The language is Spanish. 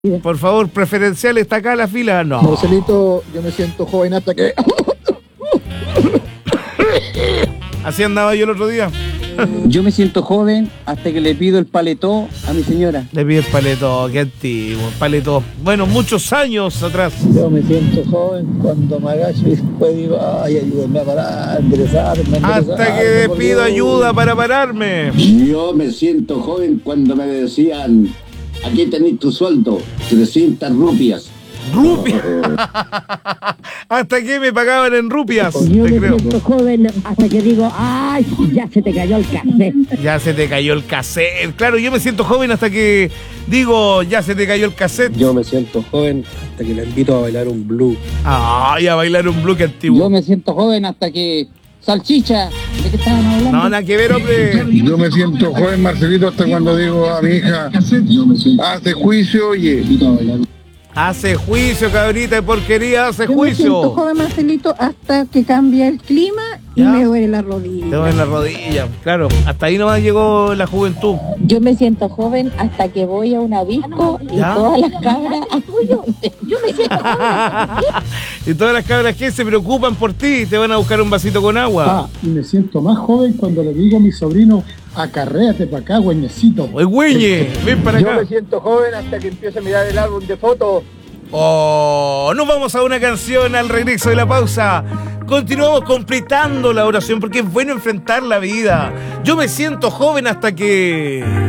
Por favor, preferencial, ¿está acá la fila? No. Marcelito, yo me siento joven hasta que... Así andaba yo el otro día. Yo me siento joven hasta que le pido el paletó a mi señora. Le pido el paletó, qué antiguo, paletó. Bueno, muchos años atrás. Yo me siento joven cuando me agacho y después digo, ay, ayúdenme a parar, enderezarme. Hasta que le pido ayuda para pararme. Yo me siento joven cuando me decían, aquí tenés tu sueldo, 300 rupias. ¡Rupias! ¿Hasta que me pagaban en rupias? Yo Te me creo. siento joven hasta que digo, ay, ya se te cayó el cassette. Ya se te cayó el cassette. Claro, yo me siento joven hasta que digo, ya se te cayó el cassette. Yo me siento joven hasta que le invito a bailar un blues. Ay, a bailar un bloque antiguo. Yo me siento joven hasta que... Salchicha, ¿de qué estaban hablando? No, nada que ver, hombre. Yo me siento joven, Marcelito, hasta cuando digo a mi hija, hace juicio, oye. Hace juicio, cabrita de porquería, hace Yo me siento juicio. joven, Marcelito, hasta que cambie el clima y Ya. me duele la Te rodilla. doy en la rodilla. Claro, hasta ahí nomás llegó la juventud. Yo me siento joven hasta que voy a una disco y ¿Ya? todas las cabras. Yo me siento joven. Y todas las cabras que se preocupan por ti te van a buscar un vasito con agua. Y me siento más joven cuando le digo a mi sobrino, acarréate para acá, güeñecito. Oye, güeñe, ven para Yo acá. me siento joven hasta que empiezo a mirar el álbum de fotos. Oh, nos vamos a una canción al regreso de la pausa. Continuamos completando la oración porque es bueno enfrentar la vida. Yo me siento joven hasta que...